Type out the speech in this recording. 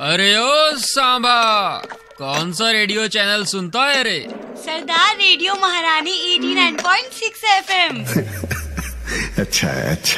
अरे ओ सांबा, कौन सा रेडियो चैनल सुनता है रे? सरदार रेडियो महारानी 89.6 FM। अच्छा अच्छा।